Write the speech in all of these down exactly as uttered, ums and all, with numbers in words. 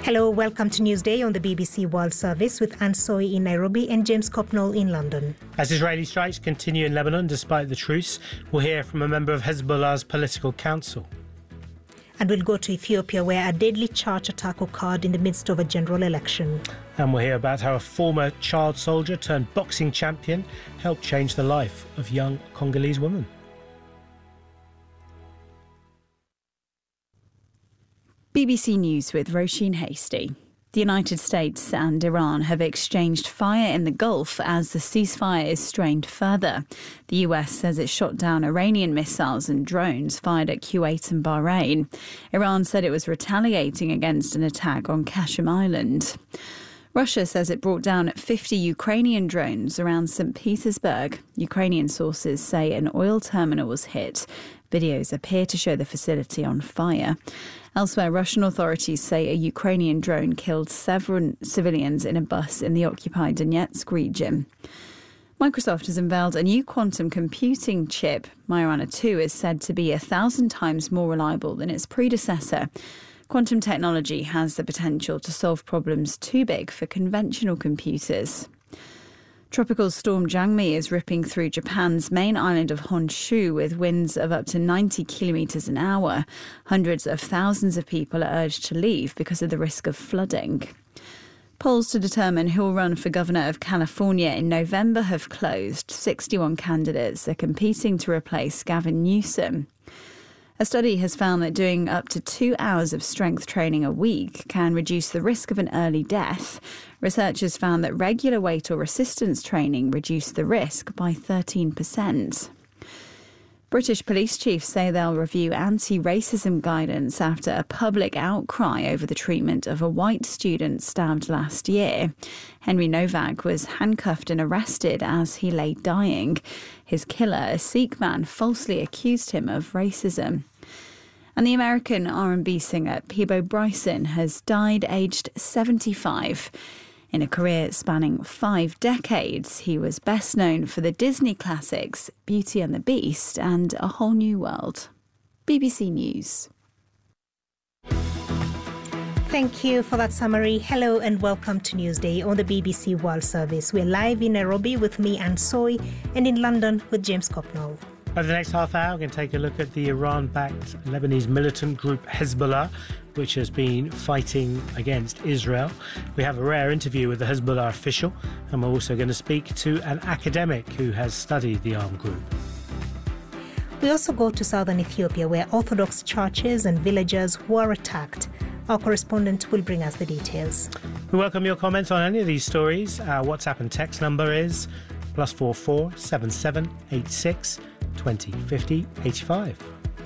Hello, welcome to Newsday on the B B C World Service with Anne Soy in Nairobi and James Copnall in London. As Israeli strikes continue in Lebanon despite the truce, we'll hear from a member of Hezbollah's political council. And we'll go to Ethiopia, where a deadly charge attack occurred in the midst of a general election. And we'll hear about how a former child soldier turned boxing champion helped change the life of young Congolese women. B B C News with Roisin Hasty. The United States and Iran have exchanged fire in the Gulf as the ceasefire is strained further. The U S says it shot down Iranian missiles and drones fired at Kuwait and Bahrain. Iran said it was retaliating against an attack on Qasem Island. Russia says it brought down fifty Ukrainian drones around Saint Petersburg. Ukrainian sources say an oil terminal was hit. Videos appear to show the facility on fire. Elsewhere, Russian authorities say a Ukrainian drone killed several civilians in a bus in the occupied Donetsk region. Microsoft has unveiled a new quantum computing chip. Majorana two is said to be a thousand times more reliable than its predecessor. Quantum technology has the potential to solve problems too big for conventional computers. Tropical storm Jangmi is ripping through Japan's main island of Honshu with winds of up to ninety kilometres an hour. Hundreds of thousands of people are urged to leave because of the risk of flooding. Polls to determine who will run for governor of California in November have closed. sixty-one candidates are competing to replace Gavin Newsom. A study has found that doing up to two hours of strength training a week can reduce the risk of an early death. Researchers found that regular weight or resistance training reduced the risk by thirteen percent. British police chiefs say they'll review anti-racism guidance after a public outcry over the treatment of a white student stabbed last year. Henry Novak was handcuffed and arrested as he lay dying. His killer, a Sikh man, falsely accused him of racism. And the American R and B singer Peabo Bryson has died aged seventy-five. In a career spanning five decades, he was best known for the Disney classics Beauty and the Beast and A Whole New World. B B C News. Thank you for that summary. Hello and welcome to Newsday on the B B C World Service. We're live in Nairobi with me, Anne Soy, and in London with James Copnall. Over the next half hour, we're going to take a look at the Iran-backed Lebanese militant group Hezbollah, which has been fighting against Israel. We have a rare interview with the Hezbollah official, and we're also going to speak to an academic who has studied the armed group. We also go to southern Ethiopia, where Orthodox churches and villagers were attacked. Our correspondent will bring us the details. We welcome your comments on any of these stories. Our WhatsApp and text number is plus four four seven seven eight six twenty fifty eighty-five.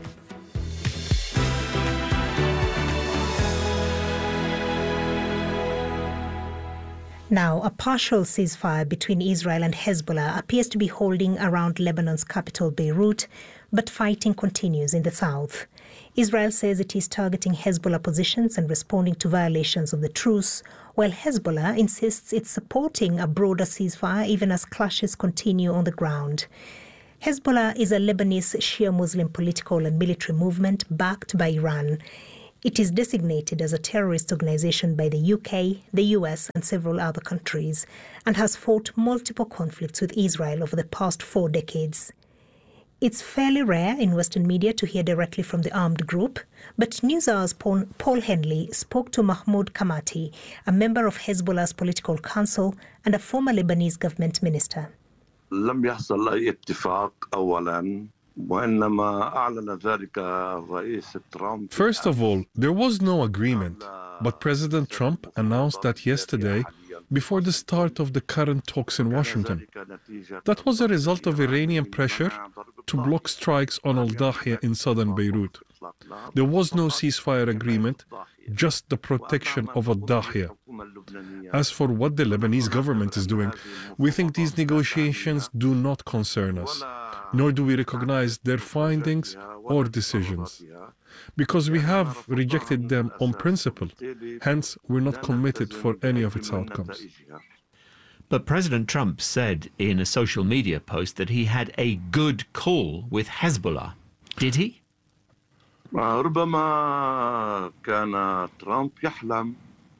Now, a partial ceasefire between Israel and Hezbollah appears to be holding around Lebanon's capital, Beirut, but fighting continues in the south. Israel says it is targeting Hezbollah positions and responding to violations of the truce, while Hezbollah insists it's supporting a broader ceasefire even as clashes continue on the ground. Hezbollah is a Lebanese Shia Muslim political and military movement backed by Iran. It is designated as a terrorist organization by the U K, the U S and several other countries, and has fought multiple conflicts with Israel over the past four decades. It's fairly rare in Western media to hear directly from the armed group, but NewsHour's Paul, Paul Henley spoke to Mahmoud Kamati, a member of Hezbollah's political council and a former Lebanese government minister. لم يحصل أي اتفاق أولاً وإنما أعلن ذلك الرئيس ترامب. First of all, there was no agreement, but President Trump announced that yesterday before the start of the current talks in Washington. That was a result of Iranian pressure to block strikes on Al-Dahiya in southern Beirut. There was no ceasefire agreement, just the protection of Al-Dahiya. As for what the Lebanese government is doing, we think these negotiations do not concern us, nor do we recognize their findings or decisions, because we have rejected them on principle. Hence, we're not committed for any of its outcomes. But President Trump said in a social media post that he had a good call with Hezbollah. Did he? ربما كان ترامب يحلم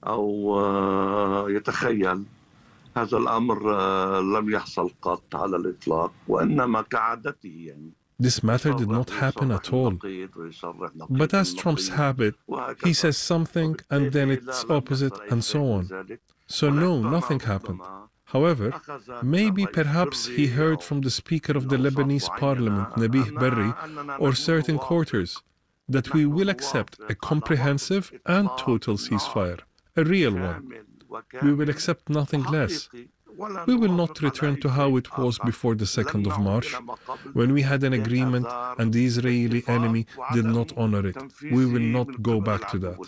أو يتخيل هذا الأمر لم يحصل قط على الإطلاق وإنما كعادته يعني. This matter did not happen at all. But as Trump's habit, he says something and then it's opposite and so on. So no, nothing happened. However, maybe perhaps he heard from the Speaker of the Lebanese Parliament, Nabih Berri, or certain quarters, that we will accept a comprehensive and total ceasefire, a real one. We will accept nothing less. We will not return to how it was before the second of March, when we had an agreement and the Israeli enemy did not honor it. We will not go back to that.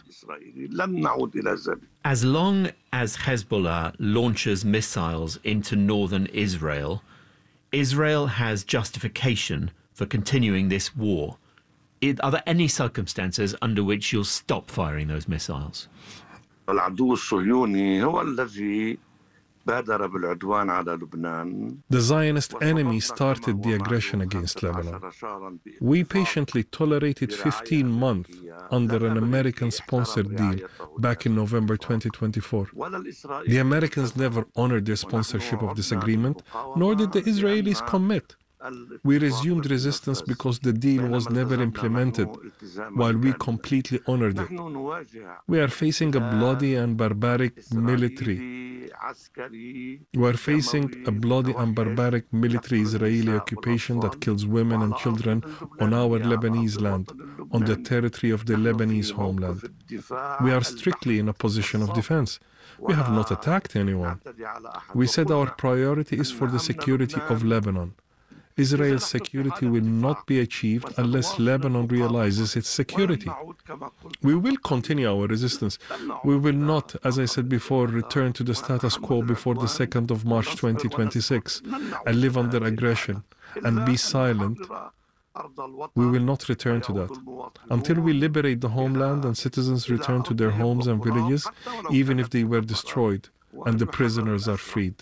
As long as Hezbollah launches missiles into northern Israel, Israel has justification for continuing this war. Are there any circumstances under which you'll stop firing those missiles? العدو الصهيوني هو الذي بادر بالعدوان على لبنان. The Zionist enemy started the aggression against Lebanon. We patiently tolerated fifteen months under an American-sponsored deal back in November twenty twenty-four. The Americans never honored their sponsorship of this agreement, nor did the Israelis commit. We resumed resistance because the deal was never implemented, while we completely honored it. We are facing a bloody and barbaric military. We are facing a bloody and barbaric military Israeli occupation that kills women and children on our Lebanese land, on the territory of the Lebanese homeland. We are strictly in a position of defense. We have not attacked anyone. We said our priority is for the security of Lebanon. Israel's security will not be achieved unless Lebanon realizes its security. We will continue our resistance. We will not, as I said before, return to the status quo before the second of March twenty twenty-six and live under aggression and be silent. We will not return to that. Until we liberate the homeland and citizens return to their homes and villages, even if they were destroyed, and the prisoners are freed.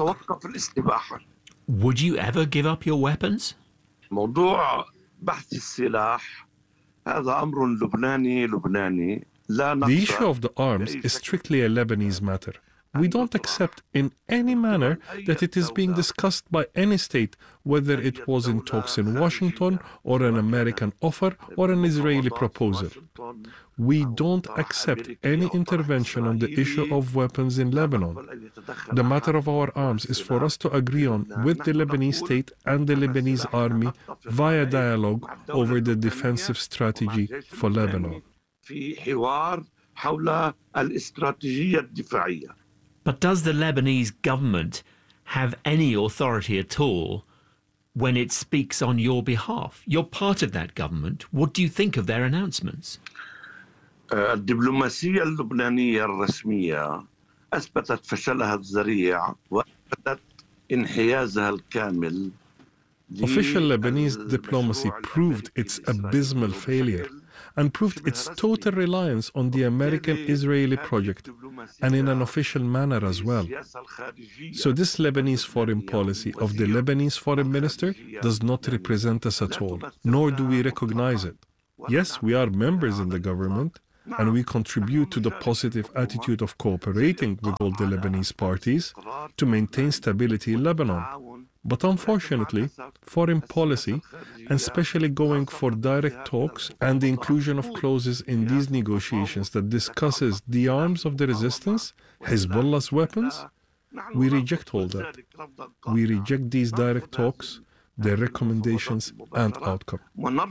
Would you ever give up your weapons? موضوع بحث السلاح هذا أمر لبناني لبناني لا نقص. The issue of the arms is strictly a Lebanese matter. We don't accept in any manner that it is being discussed by any state, whether it was in talks in Washington or an American offer or an Israeli proposal. We don't accept any intervention on the issue of weapons in Lebanon. The matter of our arms is for us to agree on with the Lebanese state and the Lebanese army via dialogue over the defensive strategy for Lebanon. But does the Lebanese government have any authority at all when it speaks on your behalf? You're part of that government. What do you think of their announcements? الدبلوماسية اللبنانية الرسمية أثبتت فشلها الذريع وأثبتت انحيازها الكامل. Official Lebanese diplomacy proved its abysmal failure and proved its total reliance on the American-Israeli project, and in an official manner as well. So this Lebanese foreign policy of the Lebanese foreign minister does not represent us at all, nor do we recognize it. Yes, we are members in the government, and we contribute to the positive attitude of cooperating with all the Lebanese parties to maintain stability in Lebanon. But unfortunately, foreign policy, and especially going for direct talks and the inclusion of clauses in these negotiations that discusses the arms of the resistance, Hezbollah's weapons, we reject all that. We reject these direct talks, their recommendations and outcome.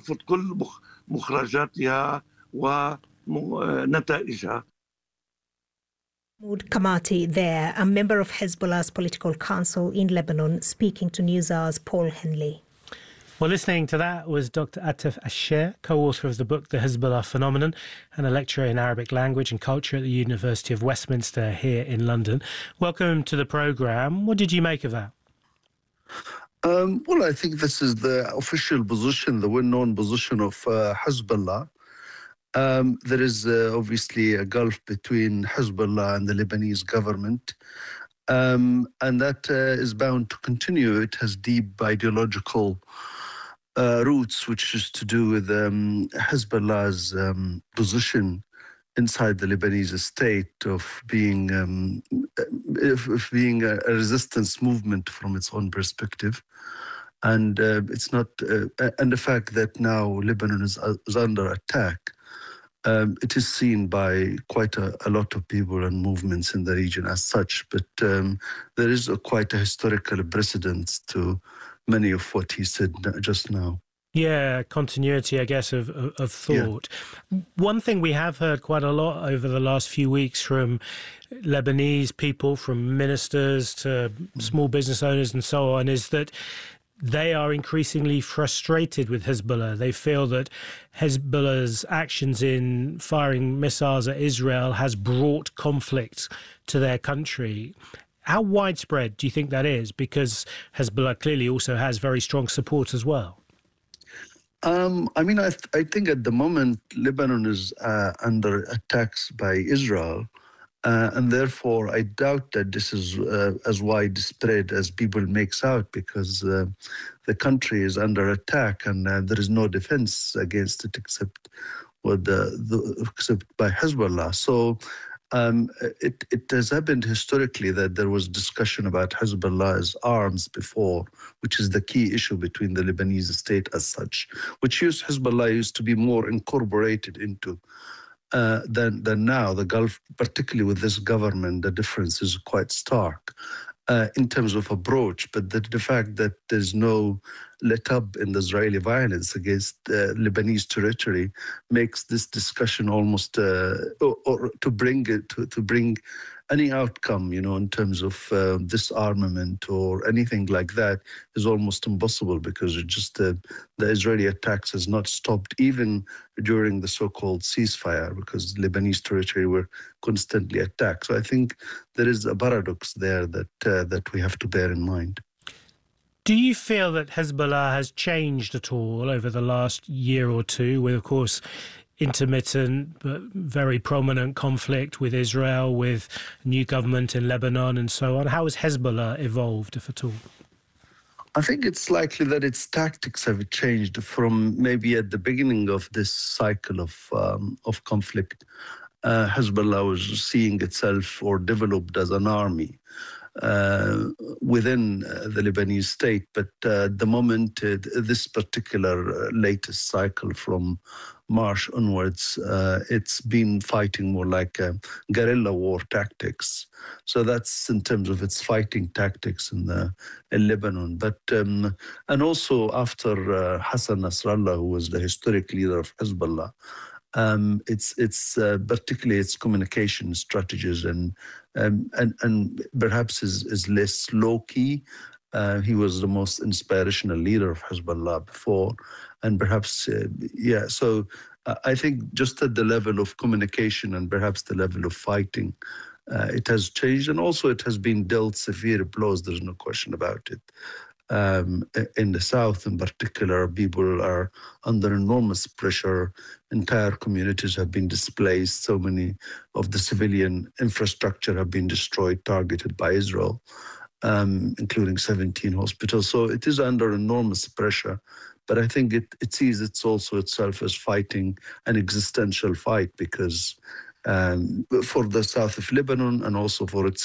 Mahmoud Kamati there, a member of Hezbollah's political council in Lebanon, speaking to NewsHour's Paul Henley. Well, listening to that was Doctor Atef Asher, co-author of the book The Hezbollah Phenomenon and a lecturer in Arabic language and culture at the University of Westminster here in London. Welcome to the programme. What did you make of that? Um, well, I think this is the official position, the well-known position of uh, Hezbollah. Um, there is uh, obviously a gulf between Hezbollah and the Lebanese government, um, and that uh, is bound to continue. It has deep ideological uh, roots, which is to do with um, Hezbollah's um, position inside the Lebanese state of being um, of, of being a, a resistance movement from its own perspective. And uh, it's not, uh, and the fact that now Lebanon is, uh, is under attack, um, it is seen by quite a, a lot of people and movements in the region as such. But um, there is a, quite a historical precedent to many of what he said just now. Yeah, continuity, I guess, of, of, of thought. Yeah. One thing we have heard quite a lot over the last few weeks from Lebanese people, from ministers to small business owners and so on, is that they are increasingly frustrated with Hezbollah. They feel that Hezbollah's actions in firing missiles at Israel has brought conflict to their country. How widespread do you think that is? Because Hezbollah clearly also has very strong support as well. Um, I mean, I, th- I think at the moment Lebanon is uh, under attacks by Israel. Uh, and therefore, I doubt that this is uh, as widespread as people makes out, because uh, the country is under attack and uh, there is no defense against it except with the, the except by Hezbollah. So um, it it has happened historically that there was discussion about Hezbollah's arms before, which is the key issue between the Lebanese state as such, which used Hezbollah used to be more incorporated into. Uh, than than now. The Gulf, particularly with this government, the difference is quite stark uh, in terms of approach. But the, the fact that there's no let up in the Israeli violence against uh, Lebanese territory makes this discussion almost uh, or, or to bring it to, to bring any outcome, you know, in terms of uh, disarmament or anything like that is almost impossible, because it just uh, the Israeli attacks has not stopped even during the so-called ceasefire, because Lebanese territory were constantly attacked. So I think there is a paradox there that uh, that we have to bear in mind. Do you feel that Hezbollah has changed at all over the last year or two, with, of course, intermittent but very prominent conflict with Israel, with new government in Lebanon and so on? How has Hezbollah evolved, if at all? I think it's likely that its tactics have changed from maybe at the beginning of this cycle of um, of conflict. Uh, Hezbollah was seeing itself or developed as an army uh, within uh, the Lebanese state. But uh, at the moment, uh, this particular uh, latest cycle from March onwards, uh, it's been fighting more like uh, guerrilla war tactics. So that's in terms of its fighting tactics in, the, in Lebanon. But um, and also after uh, Hassan Nasrallah, who was the historic leader of Hezbollah, um, it's it's uh, particularly its communication strategies and um, and and perhaps is is less low key. Uh, he was the most inspirational leader of Hezbollah before. And perhaps, uh, yeah, so uh, I think just at the level of communication and perhaps the level of fighting, uh, it has changed. And also it has been dealt severe blows, there's no question about it. Um, in the south in particular, people are under enormous pressure. Entire communities have been displaced. So many of the civilian infrastructure have been destroyed, targeted by Israel, um, including seventeen hospitals. So it is under enormous pressure. But I think it, it sees it's also itself as fighting an existential fight, because um, for the south of Lebanon and also for its